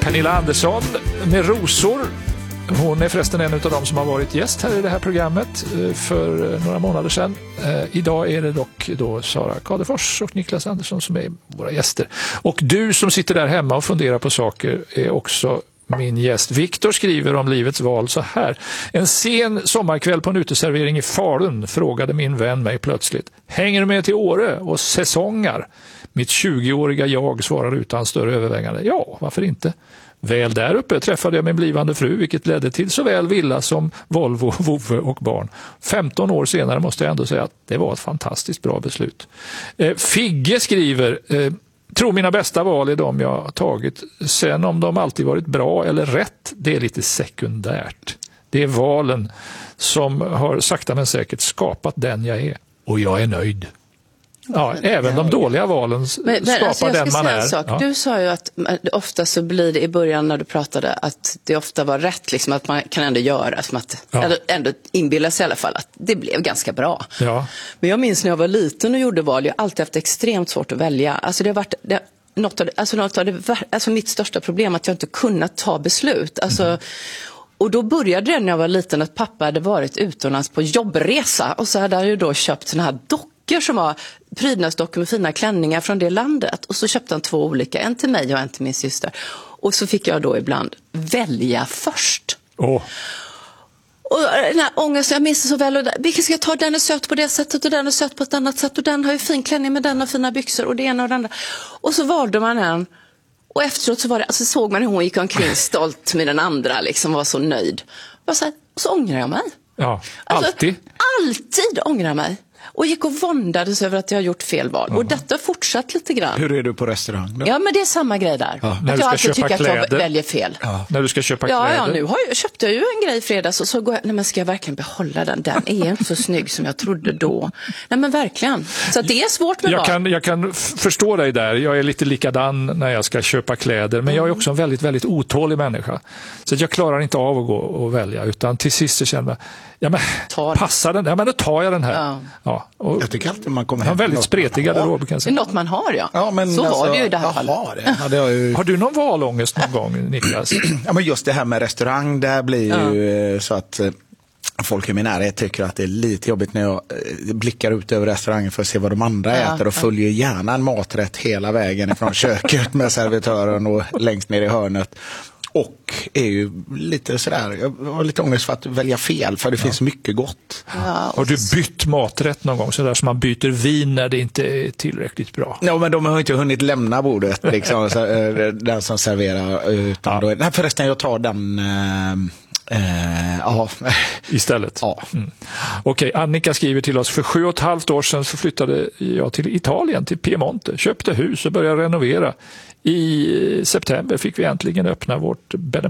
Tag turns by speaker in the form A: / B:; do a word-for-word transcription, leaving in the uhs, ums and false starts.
A: Pernilla Andersson med rosor. Hon är förresten en av dem som har varit gäst här i det här programmet för några månader sedan. Idag är det dock då Sara Kadefors och Niklas Andersson som är våra gäster. Och du som sitter där hemma och funderar på saker är också min gäst. Viktor skriver om livets val så här. En sen sommarkväll på en uteservering i Falun frågade min vän mig plötsligt: hänger du med till Åre och säsongar? Mitt tjugoåriga jag svarar utan större övervägande: ja, varför inte? Väl där uppe träffade jag min blivande fru, vilket ledde till såväl villa som Volvo, vovve och barn. femton år senare måste jag ändå säga att det var ett fantastiskt bra beslut. Eh, Figge skriver: eh, tror mina bästa val är de jag har tagit. Sen om de alltid varit bra eller rätt, det är lite sekundärt. Det är valen som har sakta men säkert skapat den jag är. Och jag är nöjd. Ja, även de dåliga valen
B: men,
A: skapar
B: men, alltså jag
A: den man är.
B: Sak.
A: Ja.
B: Du sa ju att ofta så blir det i början när du pratade att det ofta var rätt, liksom, att man kan ändå göra, som att, ja. eller ändå inbilla sig i alla fall att det blev ganska bra.
A: Ja.
B: Men jag minns när jag var liten och gjorde val, jag har alltid haft extremt svårt att välja. Alltså det har varit det, något av det, alltså något av det, alltså mitt största problem att jag inte kunnat ta beslut. Alltså, mm. Och då började det när jag var liten att pappa hade varit utomlands på jobbresa och så hade han ju då köpt såna här dockor som var prydnadsdockor med fina klänningar från det landet. Och så köpte han två olika, en till mig och en till min syster. Och så fick jag då ibland välja först.
A: Oh.
B: Och den här ångesten, jag minns så väl, och vilken ska jag ta? Den är söt på det sättet och den är söt på ett annat sätt och den har ju fin klänning med den och fina byxor och det ena och det andra. Och så valde man en. Och efteråt så var det, alltså såg man hur hon gick omkring stolt med den andra, liksom var så nöjd. Och så, och så ångrar jag mig.
A: Ja, alltid.
B: Alltså, alltid ångrar jag mig. Och gick och våndades över att jag har gjort fel val. Uh-huh. Och detta fortsatt lite grann.
C: Hur är du på restaurang då?
B: Ja, men det är samma grej där.
A: Ja,
B: att jag alltid tycker
A: kläder.
B: att jag väljer fel.
A: Ja, när du ska köpa
B: ja,
A: kläder.
B: Ja, nu har jag, köpte jag ju en grej i fredags och så går jag, nej men ska jag verkligen behålla den? Den är inte så snygg som jag trodde då. Nej men verkligen. Så att det är svårt med
A: jag
B: val.
A: kan, jag kan f- förstå dig där. Jag är lite likadan när jag ska köpa kläder. Men mm. jag är också en väldigt, väldigt otålig människa. Så att jag klarar inte av att gå och välja. Utan till sist så känner jag, ja men passar den? Ja men då tar jag den här. Ja. Ja, och
C: jag tycker alltid man kommer
A: hem.
C: Hem
A: väldigt spretig garderob kan jag säga.
B: Något man har, ja.
C: ja men
B: så
C: alltså,
B: var det ju i det här fallet.
C: Har, det. Ja, det har, ju...
A: har du någon valångest någon gång, Niklas?
C: Ja, men just det här med restaurang, där blir ju ja. så att folk i min närhet tycker att det är lite jobbigt när jag blickar ut över restaurangen för att se vad de andra ja, äter och ja. följer gärna en maträtt hela vägen från köket med servitören och längst ner i hörnet. Och är ju lite sådär, jag har lite ångest för att välja fel, för det ja. finns mycket gott.
B: Ja,
A: har du bytt maträtt någon gång, sådär som man byter vin när det inte är tillräckligt bra?
C: Ja, men de har inte hunnit lämna bordet, liksom, så, den som serverar. Utan ja. då, nej, förresten, jag tar den... Äh, Uh, ja.
A: Istället.
C: Ja.
A: Mm. Okej, okay, Annika skriver till oss: för sju och ett halvt år sedan så flyttade jag till Italien, till Piemonte, köpte hus och började renovera. I september fick vi äntligen öppna vårt bed and